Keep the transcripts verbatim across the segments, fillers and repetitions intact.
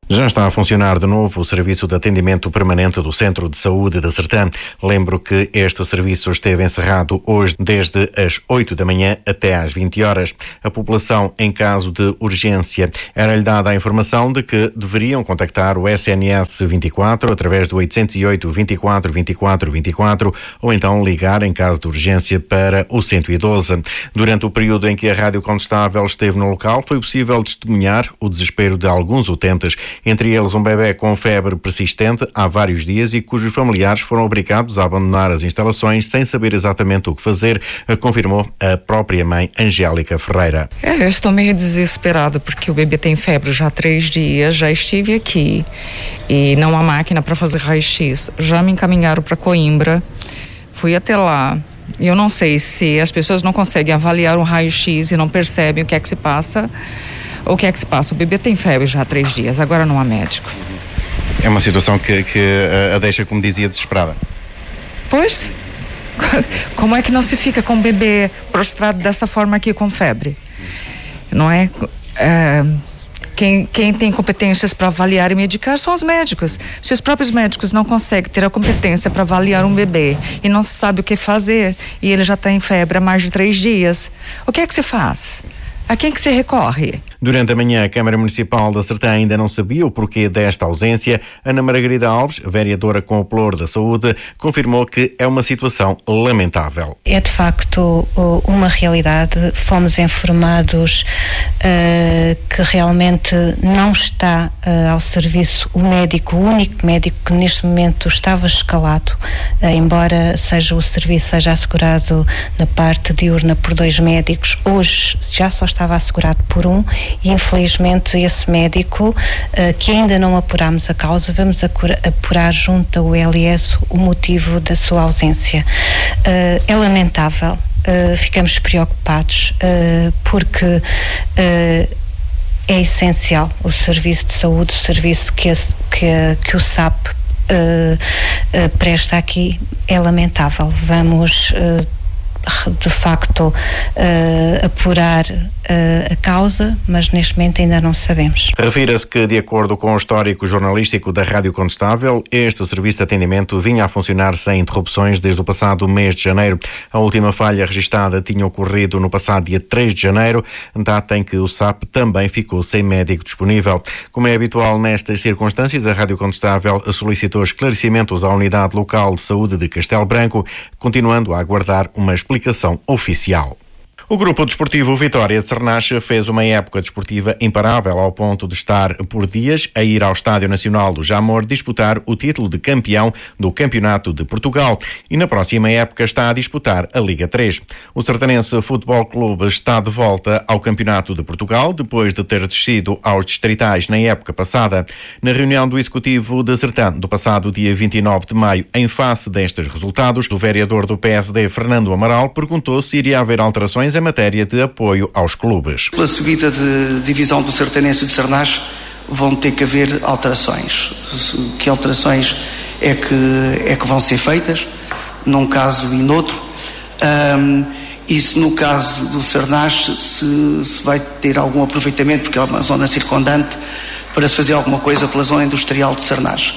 Já está a funcionar de novo o serviço de atendimento permanente do Centro de Saúde de Sertã. Lembro que este serviço esteve encerrado hoje desde as oito da manhã até às vinte horas. A população, em caso de urgência, era-lhe dada a informação de que deveriam contactar o S N S vinte e quatro através do oitocentos e oito, vinte e quatro, vinte e quatro, vinte e quatro ou então ligar em caso de urgência para o cento e doze. Durante o período em que a Rádio Condestável esteve no local, foi possível testemunhar o desespero de alguns utentes, entre eles um bebê com febre persistente há vários dias e cujos familiares foram obrigados a abandonar as instalações sem saber exatamente o que fazer, confirmou a própria mãe Angélica Ferreira. É, eu estou meio desesperada porque o bebê tem febre já há três dias, já estive aqui e não há máquina para fazer raio-x, já me encaminharam para Coimbra, fui até lá. Eu não sei se as pessoas não conseguem avaliar um raio-x e não percebem o que é que se passa. O que é que se passa? O bebê tem febre já há três dias, agora não há médico. É uma situação que, que a deixa, como dizia, desesperada. Pois, como é que não se fica com o bebê prostrado dessa forma aqui com febre? Não é? é quem, quem tem competências para avaliar e medicar são os médicos. Se os próprios médicos não conseguem ter a competência para avaliar um bebê e não se sabe o que fazer, e ele já está em febre há mais de três dias, o que é que se faz? A quem que se recorre? Durante a manhã, a Câmara Municipal da Sertã ainda não sabia o porquê desta ausência. Ana Margarida Alves, vereadora com o Plor da Saúde, confirmou que é uma situação lamentável. É de facto uma realidade. Fomos informados uh, que realmente não está uh, ao serviço o médico, o único médico que neste momento estava escalado, uh, embora seja o serviço seja assegurado na parte diurna por dois médicos, hoje já só estava assegurado por um. E infelizmente esse médico, uh, que ainda não apuramos a causa, vamos acura, apurar junto ao L S o motivo da sua ausência. Uh, é lamentável, uh, ficamos preocupados, uh, porque uh, é essencial o serviço de saúde, o serviço que, esse, que, que o S A P uh, uh, presta aqui é lamentável. Vamos uh, de facto uh, apurar uh, a causa, mas neste momento ainda não sabemos. Refira-se que, de acordo com o histórico jornalístico da Rádio Condestável, este serviço de atendimento vinha a funcionar sem interrupções desde o passado mês de janeiro. A última falha registada tinha ocorrido no passado dia três de janeiro, data em que o S A P também ficou sem médico disponível. Como é habitual nestas circunstâncias, a Rádio Condestável solicitou esclarecimentos à Unidade Local de Saúde de Castelo Branco, continuando a aguardar uma explicação oficial. O Grupo Desportivo Vitória de Cernache fez uma época desportiva imparável ao ponto de estar por dias a ir ao Estádio Nacional do Jamor disputar o título de campeão do Campeonato de Portugal e na próxima época está a disputar a Liga três. O Sertanense Futebol Clube está de volta ao Campeonato de Portugal depois de ter descido aos distritais na época passada. Na reunião do Executivo de Sertã do passado dia vinte e nove de maio, em face destes resultados, o vereador do P S D Fernando Amaral perguntou se iria haver alterações em matéria de apoio aos clubes. Pela subida de divisão do Sertanense de Cernache vão ter que haver alterações. Que alterações é que, é que vão ser feitas num caso e noutro? Um, e se no caso do Cernache se, se vai ter algum aproveitamento, porque é uma zona circundante, para se fazer alguma coisa pela zona industrial de Cernache.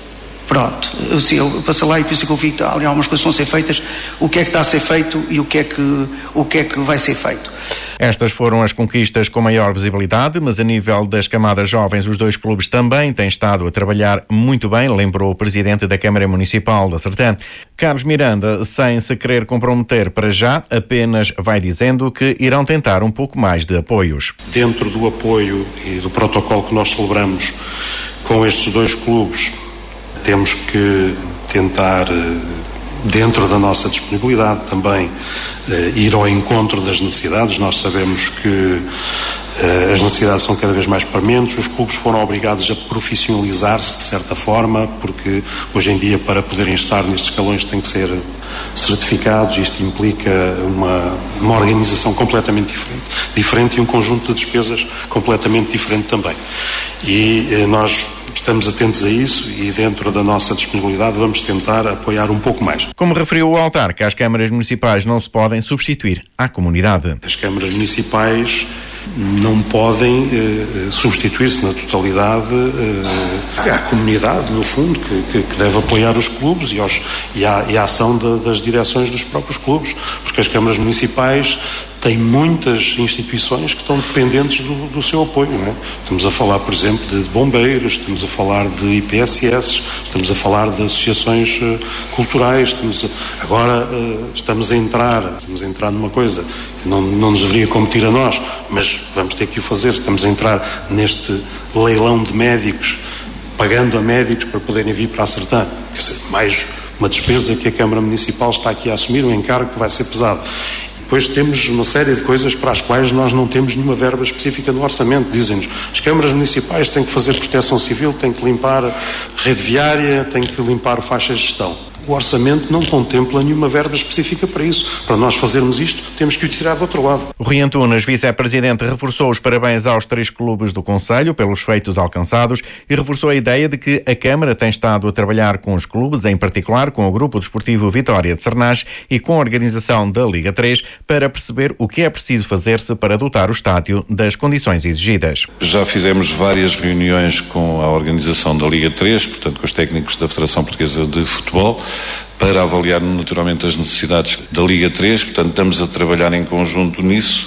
Pronto, eu, sim, eu passei lá e penso que eu vi que ali algumas coisas estão a ser feitas, o que é que está a ser feito e o que é que, o que, é que vai ser feito. Estas foram as conquistas com maior visibilidade, mas a nível das camadas jovens os dois clubes também têm estado a trabalhar muito bem, lembrou o presidente da Câmara Municipal da Sertã. Carlos Miranda, sem se querer comprometer para já, apenas vai dizendo que irão tentar um pouco mais de apoios. Dentro do apoio e do protocolo que nós celebramos com estes dois clubes, temos que tentar, dentro da nossa disponibilidade, também ir ao encontro das necessidades. Nós sabemos que as necessidades são cada vez mais prementes. Os clubes foram obrigados a profissionalizar-se de certa forma, porque hoje em dia, para poderem estar nestes escalões, têm que ser certificados. Isto implica uma, uma organização completamente diferente, diferente e um conjunto de despesas completamente diferente também. E nós estamos atentos a isso e dentro da nossa disponibilidade vamos tentar apoiar um pouco mais. Como referiu o autarca, as câmaras municipais não se podem substituir à comunidade. As câmaras municipais não podem eh, substituir-se na totalidade eh, à comunidade, no fundo, que, que deve apoiar os clubes e, aos, e, a, e a ação de, das direções dos próprios clubes, porque as câmaras municipais têm muitas instituições que estão dependentes do, do seu apoio, não é? Estamos a falar, por exemplo, de bombeiros, estamos a falar de I P S S, estamos a falar de associações uh, culturais, estamos a, agora uh, estamos a entrar, estamos a entrar numa coisa que não, não nos deveria competir a nós, mas vamos ter que o fazer, estamos a entrar neste leilão de médicos, pagando a médicos para poderem vir para a Sertã, quer dizer, mais uma despesa que a Câmara Municipal está aqui a assumir, um encargo que vai ser pesado. Depois temos uma série de coisas para as quais nós não temos nenhuma verba específica no orçamento. Dizem-nos, as câmaras municipais têm que fazer proteção civil, têm que limpar rede viária, têm que limpar faixas de gestão. O orçamento não contempla nenhuma verba específica para isso. Para nós fazermos isto, temos que o tirar do outro lado. O Rui Antunes, vice-presidente, reforçou os parabéns aos três clubes do Concelho pelos feitos alcançados e reforçou a ideia de que a Câmara tem estado a trabalhar com os clubes, em particular com o Grupo Desportivo Vitória de Sernás e com a organização da Liga três, para perceber o que é preciso fazer-se para dotar o estádio das condições exigidas. Já fizemos várias reuniões com a organização da Liga três, portanto com os técnicos da Federação Portuguesa de Futebol, para avaliar naturalmente as necessidades da Liga três, portanto estamos a trabalhar em conjunto nisso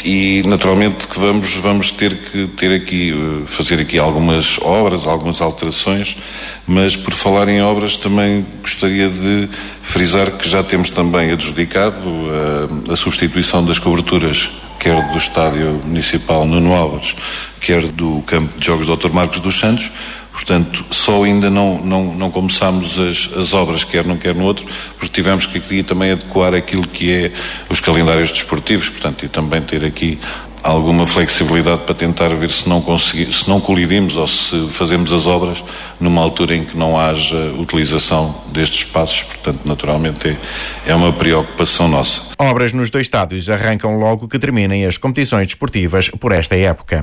e naturalmente que vamos, vamos ter que ter aqui, fazer aqui algumas obras, algumas alterações, mas por falar em obras também gostaria de frisar que já temos também adjudicado a, a substituição das coberturas, quer do Estádio Municipal Nuno Álvares, quer do Campo de Jogos doutor Marcos dos Santos. Portanto, só ainda não, não, não começámos as, as obras, quer num, quer no outro, porque tivemos que aqui também adequar aquilo que é os calendários desportivos, portanto, e também ter aqui alguma flexibilidade para tentar ver se não conseguimos, se não colidimos ou se fazemos as obras numa altura em que não haja utilização destes espaços, portanto, naturalmente é, é uma preocupação nossa. Obras nos dois estádios arrancam logo que terminem as competições desportivas por esta época.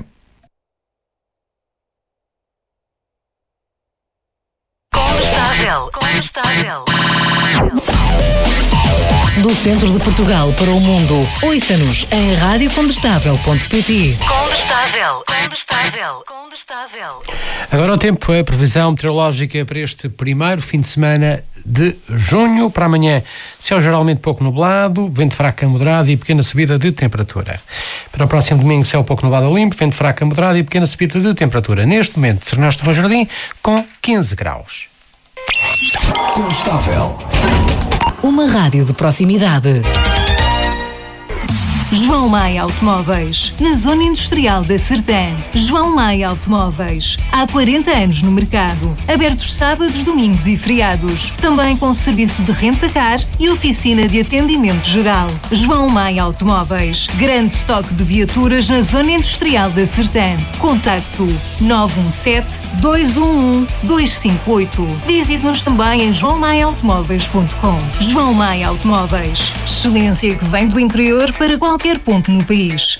Condestável. Do centro de Portugal para o mundo, ouça-nos em rádio condestável ponto pt. Condestável. Condestável. Condestável. Agora o tempo, a previsão meteorológica para este primeiro fim de semana de junho. Para amanhã, céu geralmente pouco nublado, vento fraco a moderado e pequena subida de temperatura. Para o próximo domingo, céu pouco nublado a limpo, vento fraco a moderado e pequena subida de temperatura. Neste momento, Sernás do Bom Jardim, com quinze graus. Condestável. Uma rádio de proximidade. João Maia Automóveis, na Zona Industrial da Sertã. João Maia Automóveis, há quarenta anos no mercado. Abertos sábados, domingos e feriados. Também com serviço de renta-car e oficina de atendimento geral. João Maia Automóveis, grande estoque de viaturas na Zona Industrial da Sertã. Contacto nove um sete, dois um um, dois cinco oito. Visite-nos também em joão maia automóveis ponto com. João Maia Automóveis, excelência que vem do interior para qualquer ponto no país.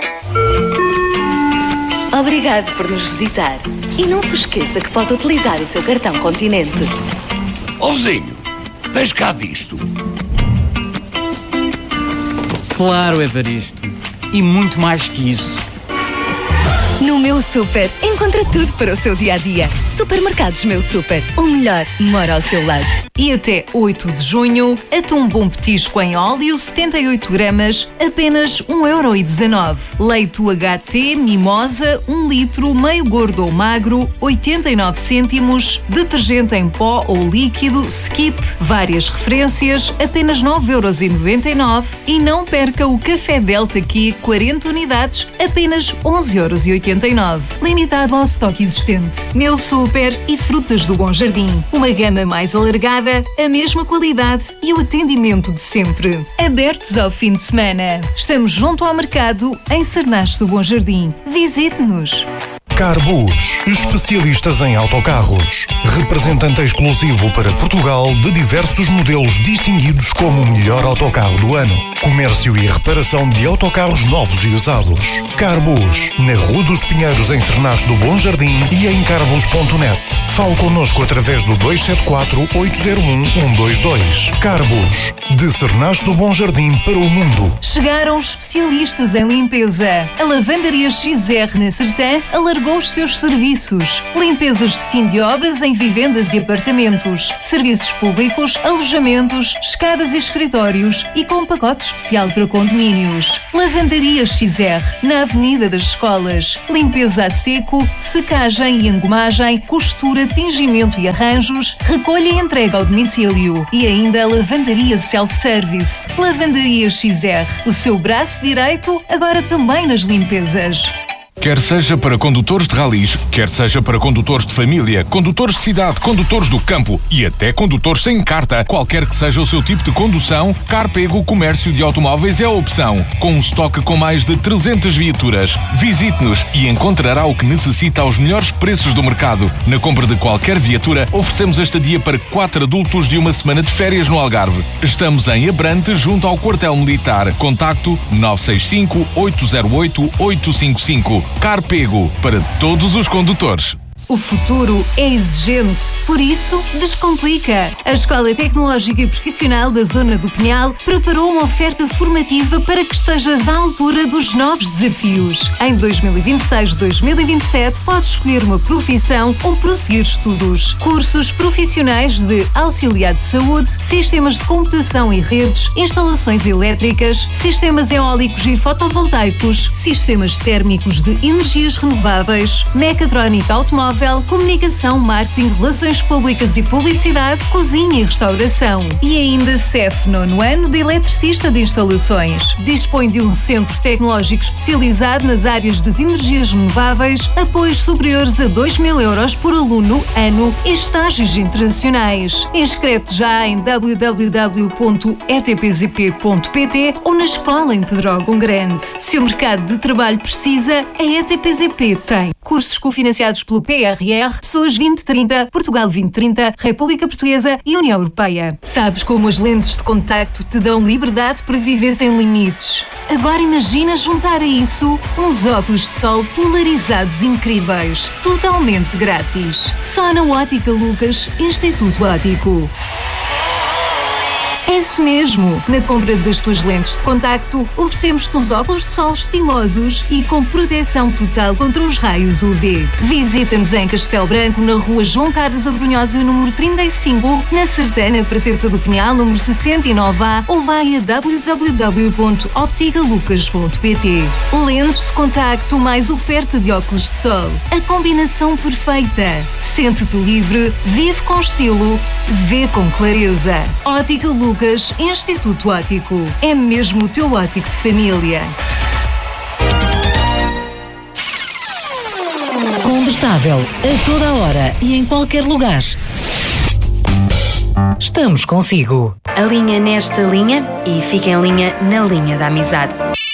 Obrigado por nos visitar. E não se esqueça que pode utilizar o seu cartão Continente. Ó vizinho, tens cá disto? Claro, Evaristo. E muito mais que isso. No Meu Super, encontra tudo para o seu dia-a-dia. Supermercados Meu Super, o melhor mora ao seu lado. E até oito de junho, atum bom petisco em óleo, setenta e oito gramas, apenas um euro e dezanove. Leite U H T Mimosa, um litro, meio gordo ou magro, oitenta e nove cêntimos. Detergente em pó ou líquido, Skip, várias referências, apenas nove euros e noventa e nove. E não perca o Café Delta Q, quarenta unidades, apenas onze euros e oitenta e nove. Limitado ao estoque existente. Meu Super e Frutas do Bom Jardim. Uma gama mais alargada, a mesma qualidade e o atendimento de sempre. Abertos ao fim de semana. Estamos junto ao mercado em Sernás do Bom Jardim. Visite-nos. Carbus, especialistas em autocarros. Representante exclusivo para Portugal de diversos modelos distinguidos como o melhor autocarro do ano. Comércio e reparação de autocarros novos e usados. Carbus, na Rua dos Pinheiros, em Cernache do Bom Jardim e em carbus ponto net. Fale connosco através do dois sete quatro, oito zero um, um dois dois. Carbus, de Cernache do Bom Jardim para o mundo. Chegaram especialistas em limpeza. A Lavandaria X R na Sertã alargou os seus serviços. Limpezas de fim de obras em vivendas e apartamentos, serviços públicos, alojamentos, escadas e escritórios e com um pacote especial para condomínios. Lavandaria X R, na Avenida das Escolas. Limpeza a seco, secagem e engomagem, costura, tingimento e arranjos, recolha e entrega ao domicílio. E ainda a lavandaria self-service. Lavandaria X R, o seu braço direito, agora também nas limpezas. Quer seja para condutores de ralis, quer seja para condutores de família, condutores de cidade, condutores do campo e até condutores sem carta, qualquer que seja o seu tipo de condução, Carpego Comércio de Automóveis é a opção. Com um estoque com mais de trezentas viaturas. Visite-nos e encontrará o que necessita aos melhores preços do mercado. Na compra de qualquer viatura, oferecemos a estadia para quatro adultos de uma semana de férias no Algarve. Estamos em Abrante, junto ao quartel militar. Contacto nove seis cinco, oito zero oito, oito cinco cinco. Carpego, para todos os condutores. O futuro é exigente, por isso descomplica. A Escola Tecnológica e Profissional da Zona do Pinhal preparou uma oferta formativa para que estejas à altura dos novos desafios. Em dois mil e vinte e seis a dois mil e vinte e sete podes escolher uma profissão ou prosseguir estudos. Cursos profissionais de auxiliar de saúde, sistemas de computação e redes, instalações elétricas, sistemas eólicos e fotovoltaicos, sistemas térmicos de energias renováveis, mecatrónica automóvel, comunicação, marketing, relações públicas e publicidade, cozinha e restauração. E ainda C E F nono ano de eletricista de instalações. Dispõe de um centro tecnológico especializado nas áreas das energias renováveis, apoios superiores a dois mil euros por aluno ano e estágios internacionais. Inscreve-te já em w w w ponto e t p z p ponto p t ou na escola em Pedrógão Grande. Se o mercado de trabalho precisa, a E T P Z P tem. Cursos cofinanciados pelo P R R, Pessoas vinte trinta, Portugal vinte trinta, República Portuguesa e União Europeia. Sabes como as lentes de contacto te dão liberdade para viver sem limites? Agora imagina juntar a isso uns óculos de sol polarizados incríveis, totalmente grátis. Só na Ótica Lucas, Instituto Óptico. É isso mesmo! Na compra das tuas lentes de contacto, oferecemos-te uns óculos de sol estilosos e com proteção total contra os raios U V. Visita-nos em Castelo Branco, na rua João Carlos Abrunhosa, número trinta e cinco, na Sertana, para Cerca do Pinhal, número sessenta e nove A, ou vai a w w w ponto optica lucas ponto p t. Lentes de contacto mais oferta de óculos de sol. A combinação perfeita. Sente-te livre, vive com estilo, vê com clareza. Ótica Lucas, Instituto Óptico. É mesmo o teu óptico de família. Combustável, a toda a hora e em qualquer lugar. Estamos consigo. Alinha nesta linha e fica em linha na linha da amizade.